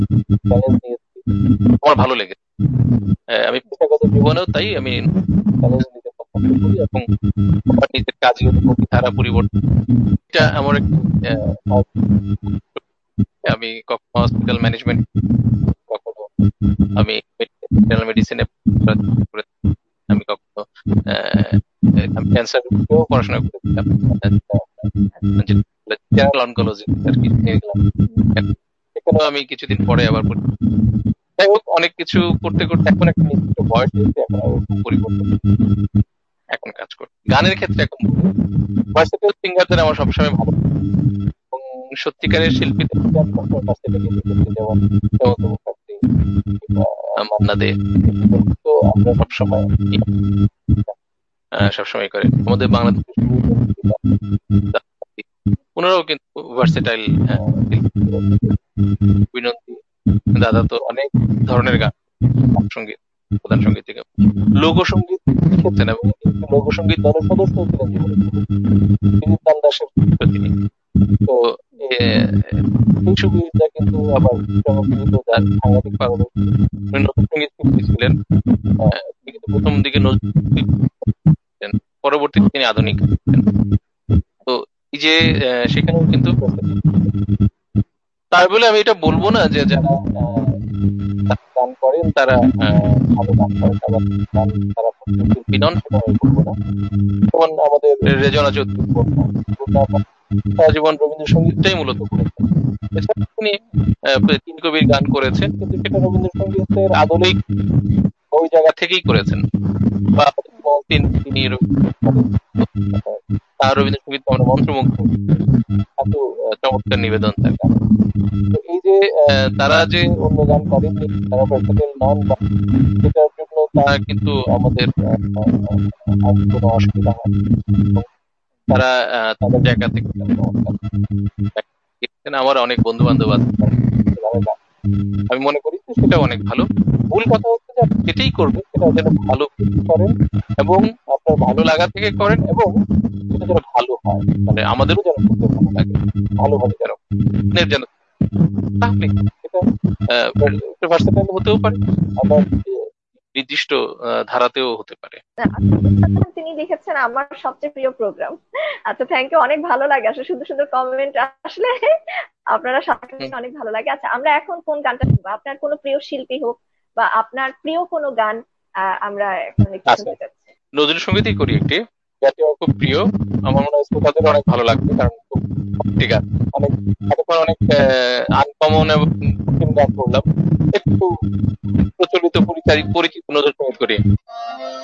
Challenge নিয়েছি, আমার ভালো লেগেছে। আমি পেশাগত জীবনেও তাই আমি চ্যালেঞ্জ নিতে পছন্দ করি এবং আমার নিজের কাজের গতিধারা পরিবর্তন, এটা আমার একটি আমি কখনো হসপিটাল ম্যানেজমেন্ট, কখনো আমি ইন্টারনাল মেডিসিনে আমি কখনো আমি ক্যান্সার পড়াশোনা করেছিলাম, জেনারেল অনকোলজি আর কি নিয়ে গেলাম। সেখানেও আমি কিছুদিন পরে আবার যাই হোক অনেক কিছু করতে করতে এখন একটা নির্দিষ্ট বয়স হয়েছে, এখন আর ওরকম পরিবর্তন এখন কাজ করি। গানের ক্ষেত্রে এখন ভার্সেটাইল সিঙ্গারদের আমার সবসময় ভালো লাগে। এবং সত্যিকারের শিল্পীদের মধ্যে আমি সবসময় কাছ থেকে দেখেছি, যেমন জগত মুখার্জি কিংবা মান্না দে, তো আমরা সবসময় সবসময় করে আমাদের বাংলাদেশের ওনারাও কিন্তু ভার্সেটাইল বিনন্দী দাদা তো অনেক ধরনের গান, সঙ্গীত, প্রধান সঙ্গীত থেকে লোকসঙ্গীত লিখেছেন এবং লোকসঙ্গীত দলের সদস্য ছিলেন জীবনে, তিনি তাল দাসের তিনি। তো এই সুবিধা কিন্তু আবার জনপ্রিয় যার সাংবাদিক পারদর্শী লোকসঙ্গীত শিল্পী ছিলেন। তিনি কিন্তু প্রথম দিকে নজরুল, পরবর্তীতে তিনি আধুনিক। তো এই যে সেখানেও কিন্তু তাই বলে আমি এটা বলবো না যে যারা গান করেন তারা ভালো গান করেন, আবার গান তারা শিল্পী নন, সেটা আমি বলবো না। যেমন আমাদের রেজনা চৌধুরী সারা জীবন রবীন্দ্রসঙ্গীতটাই মূলত করেছেন। এছাড়া তিনি তিন কবির গান করেছেন, কিন্তু সেটা রবীন্দ্রসঙ্গীতের আধুনিক ওই জায়গা থেকেই করেছেন। বা তিনি তার রবীন্দ্রসঙ্গীত আমরা মন্ত্রমুগ্ধ, এত চমৎকার নিবেদন তার গান। তো এই যে তারা যে অন্য গান করেননি, তারা ভার্সেটাইল নন, সেটার জন্য তারা কিন্তু আমাদের কোনো অসুবিধা হয়, তারা তাদের জায়গা থেকে আমার অনেক বন্ধু বান্ধব আছে, আমি মনে করি যে সেটা অনেক ভালো। মূল কথা হচ্ছে যে আপনি যেটাই করবেন সেটা যেন ভালো করেন এবং আপনার ভালো লাগা থেকে করেন, এবং সেটা যেন ভালো হয়, মানে আমাদেরও যেন করতে ভালো লাগে, ভালোভাবে যেন যেন, তাহলে এটা ভার্সেটাইল হতেও পারে, আবার নির্দিষ্ট ধারাতেও হতে পারে। তিনি লিখেছেন আমার সবচেয়ে প্রিয় প্রোগ্রাম। আচ্ছা, থ্যাংক ইউ, অনেক ভালো লাগে আসলে সুন্দর সুন্দর কমেন্ট আসলে আপনারা সাথে অনেক ভালো লাগে। আচ্ছা, আমরা এখন কোন গানটা শুনবো? আপনার কোনো প্রিয় শিল্পী হোক বা আপনার প্রিয় কোনো গান আমরা এখন একটু শুনতে চাচ্ছি। নজরুল সঙ্গীতই করি একটি, যাতে আমার খুব প্রিয়, আমার মনে হয় শ্রোতাদের অনেক ভালো লাগবে, কারণ খুব ভক্তি গান, অনেক এতক্ষণ অনেক আনকমন এবং গান করলাম, একটু প্রচলিত পরিচিত নজরুল সঙ্গীত করি।